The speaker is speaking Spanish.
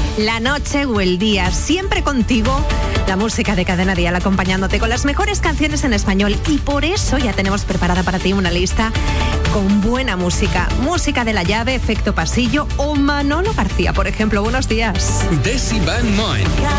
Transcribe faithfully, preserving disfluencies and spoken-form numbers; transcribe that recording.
la noche o el día, siempre contigo. La música de Cadena Dial acompañándote con las mejores canciones en español, y por eso ya tenemos preparada para ti una lista con buena música. Música de La Llave, Efecto Pasillo o Manolo García, por ejemplo. Buenos días. Desi Van Moen.